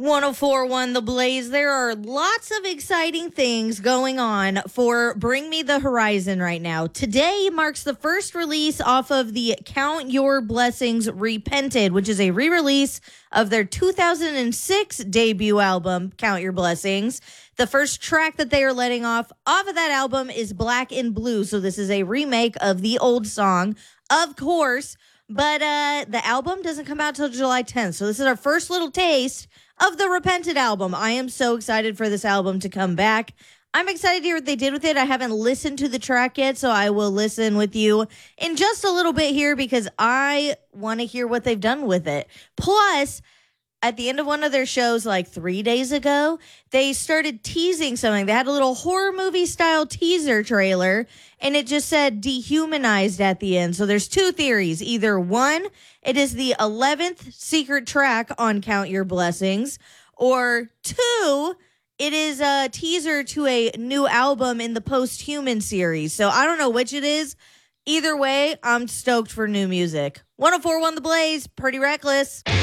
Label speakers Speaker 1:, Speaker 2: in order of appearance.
Speaker 1: 1041 The Blaze. There are lots of exciting things going on for Bring Me the Horizon right now. Today marks the first release off of the Count Your Blessings Repented, which is a re-release of their 2006 debut album, Count Your Blessings. The first track that they are letting off of that album is Black and Blue. So this is a remake of the old song, of course. But the album doesn't come out till July 10th. So this is our first little taste of the Repented album. I am so excited for this album to come back. I'm excited to hear what they did with it. I haven't listened to the track yet, so I will listen with you in just a little bit here because I want to hear what they've done with it. Plus, at the end of one of their shows like 3 days ago, they started teasing something. They had a little horror movie style teaser trailer, and it just said dehumanized at the end. So there's two theories. Either one, it is the 11th secret track on Count Your Blessings, or two, it is a teaser to a new album in the Post-Human series. So I don't know which it is. Either way, I'm stoked for new music. 1041 The Blaze, Pretty Reckless.